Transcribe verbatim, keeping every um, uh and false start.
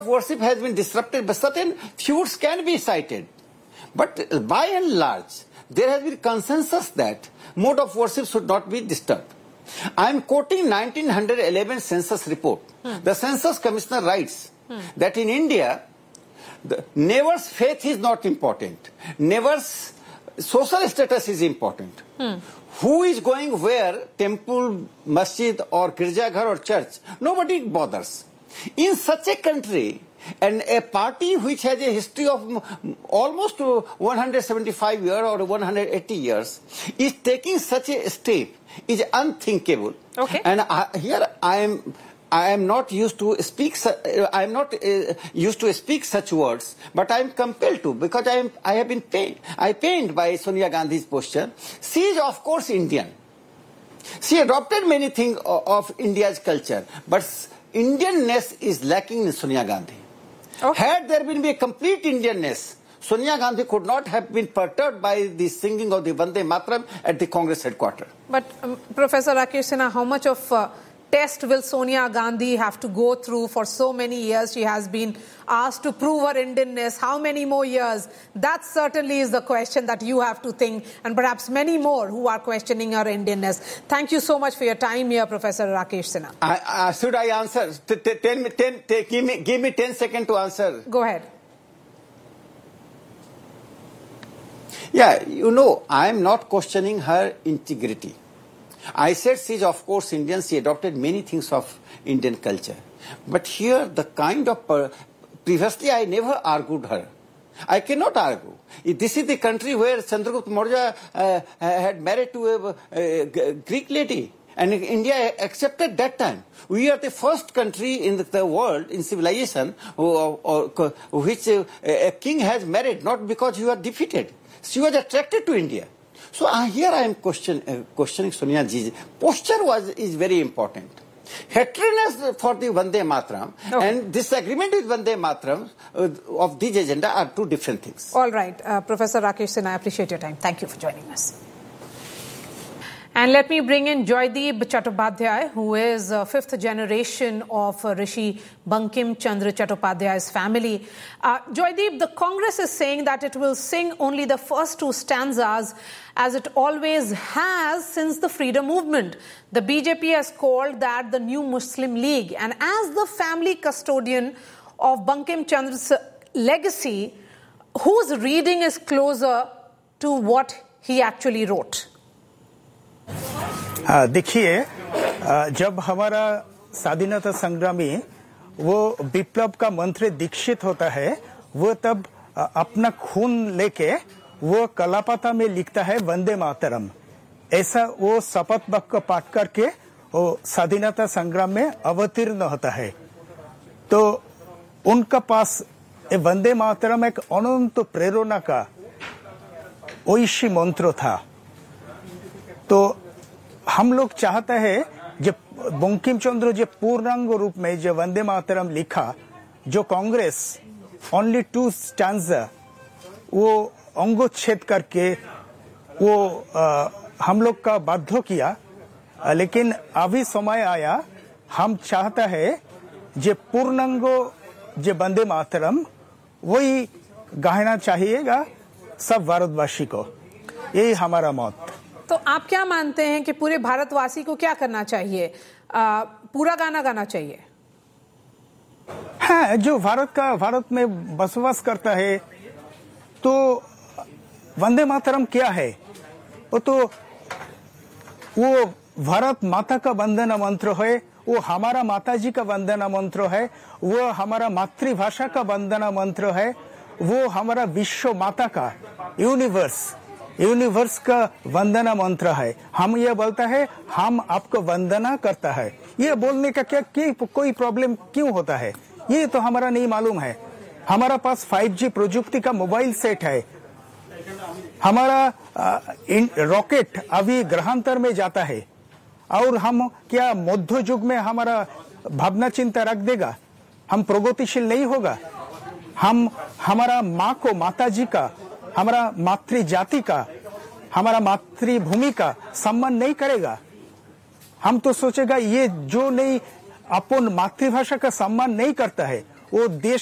worship has been disrupted, but certain feuds can be cited. But by and large, there has been consensus that mode of worship should not be disturbed. I am quoting nineteen eleven census report. Hmm. The census commissioner writes hmm. that in India, the neighbor's faith is not important. Neighbor's social status is important. Hmm. Who is going where, temple, masjid or girjaghar or church, nobody bothers. In such a country, and a party which has a history of almost one hundred seventy-five years or one hundred eighty years is taking such a step is unthinkable. Okay. And I, here I am, I am not used to speak. I am not uh, used to speak such words, but I am compelled to because I am. I have been pained. I pained by Sonia Gandhi's posture. She is of course Indian. She adopted many things of, of India's culture, but Indianness is lacking in Sonia Gandhi. Okay. Had there been a complete Indianness, Sonia Gandhi could not have been perturbed by the singing of the Vande Mataram at the Congress headquarters. But um, Professor Rakesh Sinha, how much of uh, test will Sonia Gandhi have to go through for so many years? She has been asked to prove her Indianness. How many more years? That certainly is the question that you have to think, and perhaps many more who are questioning her Indianness. Thank you so much for your time here, Professor Rakesh Sinha. I, uh, should I answer? T -t ten, ten, ten, give, me, give me ten seconds to answer. Go ahead. Yeah, you know, I am not questioning her integrity. I said she is of course Indian, she adopted many things of Indian culture. But here the kind of, uh, previously I never argued her. I cannot argue. This is the country where Chandragupta Maurya uh, had married to a, a Greek lady. And India accepted that time. We are the first country in the world, in civilization, or, or, which uh, a king has married, not because you are defeated. She was attracted to India. So uh, here I am question, uh, questioning Sonia Ji's posture was is very important. Hatredness for the Vande Mataram okay. and disagreement with Vande Mataram uh, of this agenda are two different things. All right, uh, Professor Rakesh Sinha, I appreciate your time. Thank you for joining us. And let me bring in Joydeep Chattopadhyay, who is a fifth generation of uh, Rishi Bankim Chandra Chattopadhyay's family. Uh, Joydeep, the Congress is saying that it will sing only the first two stanzas as it always has since the freedom movement. The B J P has called that the new Muslim League. And as the family custodian of Bankim Chandra's legacy, whose reading is closer to what he actually wrote? देखिए, जब हमारा स्वाधीनता संग्रामी वो विप्लव का मंत्र दीक्षित होता है, वो तब अपना खून लेके वो कलापता में लिखता है वंदे मातरम. ऐसा वो शपथ वाक्य पाठ करके वो स्वाधीनता संग्राम में अवतीर्ण होता है. तो उनका पास वंदे मातरम एक अनंत प्रेरणा का ঐশী मंत्र था. तो हम लोग चाहते हैं जब बंकिम चंद्र जो पूर्णांग रूप में जो वंदे मातरम लिखा, जो कांग्रेस ओनली टू स्टैंजा वो अंगोच्छेद करके वो आ, हम लोग का बाध्य किया. लेकिन अभी समय आया, हम चाहता है जो पूर्णांग जो वंदे मातरम वही गाना चाहिएगा सब भारतवासी को. यही हमारा मत. तो आप क्या मानते हैं कि पूरे भारतवासी को क्या करना चाहिए? आ, पूरा गाना गाना चाहिए? हाँ, जो भारत का भारत में बसवास करता है, तो वंदे मातरम क्या है? वो तो वो भारत माता का वंदना मंत्र है, वो हमारा माताजी का वंदना मंत्र है, वो हमारा मातृभाषा का वंदना मंत्र है, वो हमारा विश्व माता का यूनिवर्स यूनिवर्स का वंदना मंत्र है. हम ये बोलता है हम आपको वंदना करता है. ये बोलने का क्या कि, कोई प्रॉब्लम क्यों होता है? ये तो हमारा नहीं मालूम है. हमारा पास फाइव जी प्रजुक्ति का मोबाइल सेट है. हमारा रॉकेट अभी ग्रहांतर में जाता है. और हम क्या मध्य युग में हमारा भावना चिंता रख देगा? हम प्रगतिशील नहीं होगा. हम हमारा माँ को, माताजी का, हमारा मातृ जाति का, हमारा मातृभूमि का सम्मान नहीं करेगा. हम तो सोचेगा ये जो नहीं अपन मातृभाषा का सम्मान नहीं करता है वो देश